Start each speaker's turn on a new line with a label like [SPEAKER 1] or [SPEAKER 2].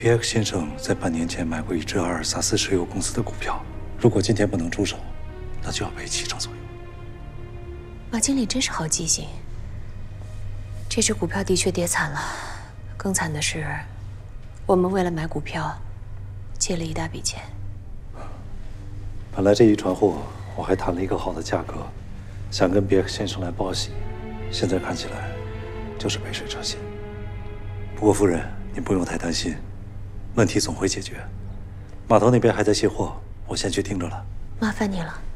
[SPEAKER 1] BX 先生在半年前买过一只阿尔萨斯石油公司的股票，如果今天不能出手，那就要赔7成左右。
[SPEAKER 2] 马经理真是好记性。这只股票的确跌惨了，更惨的是，我们为了买股票，借了一大笔钱。
[SPEAKER 1] 本来这一船货我还谈了一个好的价格，想跟BX 先生来报喜，现在看起来就是杯水车薪。不过夫人，您不用太担心。 问题总会解决。码头那边还在卸货，我先去盯着了。
[SPEAKER 2] 麻烦你了。